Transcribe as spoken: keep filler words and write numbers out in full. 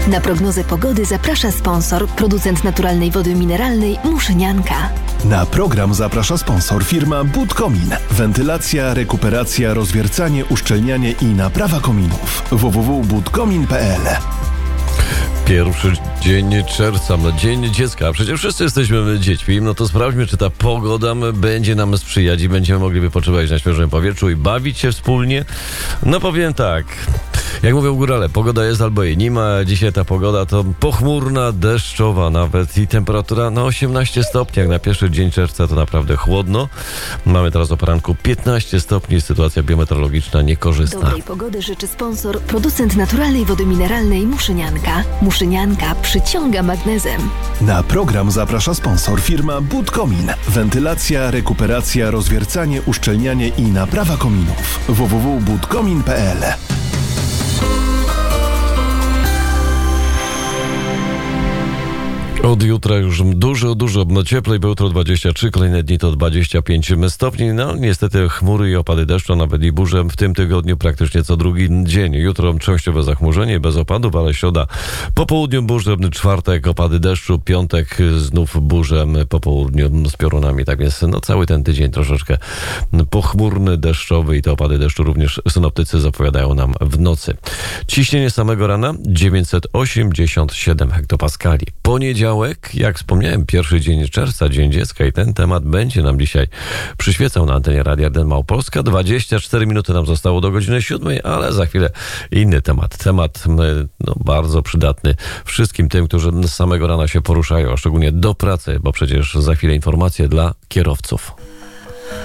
Na prognozę pogody zaprasza sponsor, producent naturalnej wody mineralnej Muszynianka. Na program zaprasza sponsor firma Budkomin. Wentylacja, rekuperacja, rozwiercanie, uszczelnianie i naprawa kominów. w w w kropka budkomin kropka p l. Pierwszy dzień czerwca, no dzień dziecka. Przecież wszyscy jesteśmy dziećmi. No to sprawdźmy, czy ta pogoda będzie nam sprzyjać i będziemy mogli wypoczywać na świeżym powietrzu i bawić się wspólnie. No powiem tak. Jak mówią górale, pogoda jest albo jej nie ma. Dzisiaj ta pogoda to pochmurna, deszczowa nawet i temperatura na osiemnaście stopni. Jak na pierwszy dzień czerwca to naprawdę chłodno. Mamy teraz o poranku piętnaście stopni. Sytuacja biometeorologiczna niekorzystna. Dobrej pogody życzy sponsor, producent naturalnej wody mineralnej Muszynianka. Muszynianka przyciąga magnezem. Na program zaprasza sponsor firma Budkomin. Wentylacja, rekuperacja, rozwiercanie, uszczelnianie i naprawa kominów. w w w kropka budkomin kropka p l. Od jutra już dużo, dużo cieplej, bo jutro dwadzieścia trzy, kolejne dni to dwadzieścia pięć stopni. No niestety chmury i opady deszczu, nawet i burze w tym tygodniu praktycznie co drugi dzień. Jutro częściowe zachmurzenie, bez opadów, ale środa po południu burze, czwartek opady deszczu, piątek znów burze po południu z piorunami. Tak więc no cały ten tydzień troszeczkę pochmurny, deszczowy i te opady deszczu również synoptycy zapowiadają nam w nocy. Ciśnienie samego rana dziewięćset osiemdziesiąt siedem hektopaskali. Poniedziałek, jak wspomniałem, pierwszy dzień czerwca, Dzień Dziecka i ten temat będzie nam dzisiaj przyświecał na antenie Radia Jeden Małopolska. dwadzieścia cztery minuty nam zostało do godziny siódmej, ale za chwilę inny temat. Temat no, bardzo przydatny wszystkim tym, którzy z samego rana się poruszają, a szczególnie do pracy, bo przecież za chwilę informacje dla kierowców.